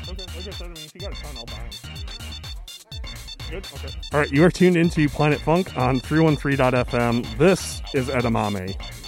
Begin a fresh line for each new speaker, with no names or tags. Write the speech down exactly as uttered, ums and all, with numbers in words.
Okay, like I said, I mean, if you got a ton, I'll buy them. Good? Okay. All right, you are tuned into Planet Funk on three one three dot f m. This is Edamame.